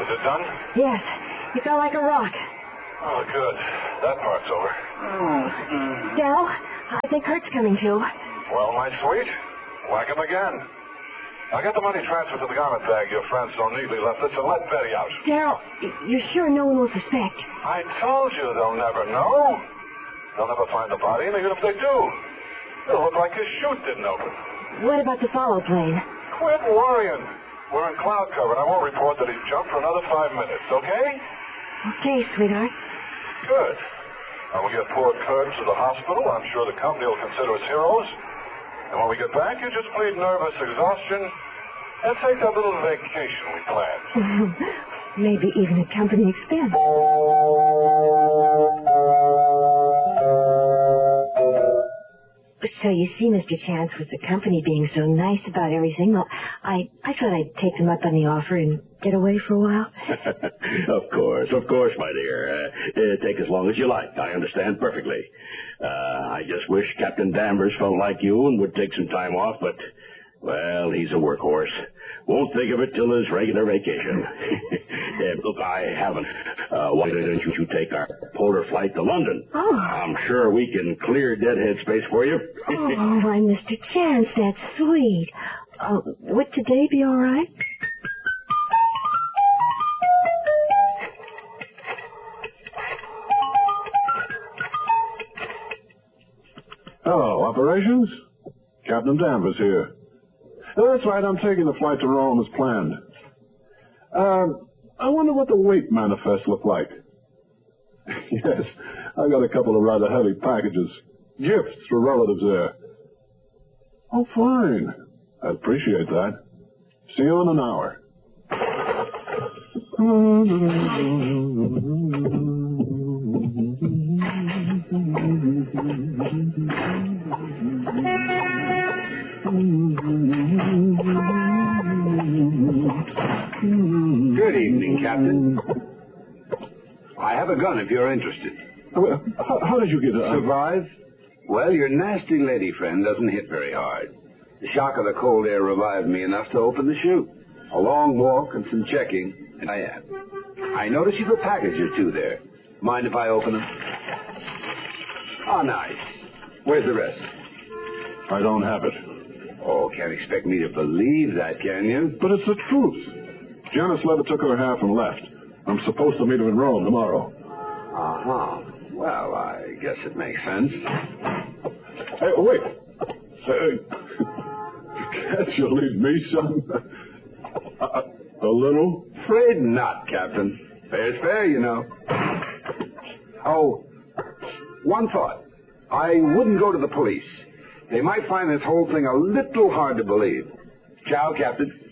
Is it done? Yes. He fell like a rock. Oh, good. That part's over. Dell, I think Kurt's coming too. Well, my sweet, whack him again. Now get the money transferred to the garment bag your friend so neatly left us and let Betty out. Daryl, you're sure no one will suspect? I told you they'll never know. They'll never find the body, and even if they do, it'll look like his chute didn't open. What about the follow plane? Quit worrying. We're in cloud cover, and I won't report that he's jumped for another 5 minutes, okay? Okay, sweetheart. Good. Now we'll get poor Kurt to the hospital. I'm sure the company will consider us heroes. And when we get back, you just plead nervous exhaustion and take that little vacation we planned. Maybe even at company expense. So you see, Mr. Chance, with the company being so nice about everything, well, I thought I'd take them up on the offer and get away for a while. Of course, my dear. Take as long as you like. I understand perfectly. I just wish Captain Danvers felt like you and would take some time off, but, well, he's a workhorse. Won't think of it till his regular vacation. Look, I haven't. Why don't you take our polar flight to London? Oh. I'm sure we can clear deadhead space for you. Oh, why, Mr. Chance, that's sweet. Would today be all right? Hello, operations? Captain Danvers here. That's right, I'm taking the flight to Rome as planned. I wonder what the weight manifest looked like. Yes, I got a couple of rather heavy packages. Gifts for relatives there. Oh, fine. I appreciate that. See you in an hour. Good evening, Captain. I have a gun if you're interested. How did you get it? Survive? Well, your nasty lady friend doesn't hit very hard. The shock of the cold air revived me enough to open the chute. A long walk and some checking, and I am. I noticed you've a package or two there. Mind if I open them? Oh, nice. Where's the rest? I don't have it. Oh, can't expect me to believe that, can you? But it's the truth. Janice Levitt took her half and left. I'm supposed to meet her in Rome tomorrow. Uh-huh. Well, I guess it makes sense. Hey, wait. Can't you leave me some? A little? Afraid not, Captain. Fair's fair, you know. Oh, one thought. I wouldn't go to the police. They might find this whole thing a little hard to believe. Ciao, Captain.